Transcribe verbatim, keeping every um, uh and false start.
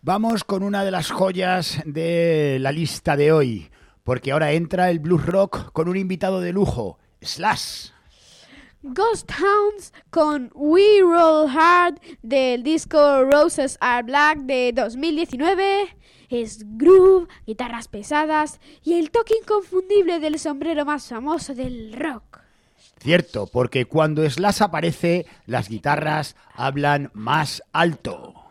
Vamos con una de las joyas de la lista de hoy, porque ahora entra el blues rock con un invitado de lujo, Slash. Ghost Towns con We Roll Hard del disco Roses Are Black de dos mil diecinueve. Es groove, guitarras pesadas y el toque inconfundible del sombrero más famoso del rock. Cierto, porque cuando Slash aparece, las guitarras hablan más alto.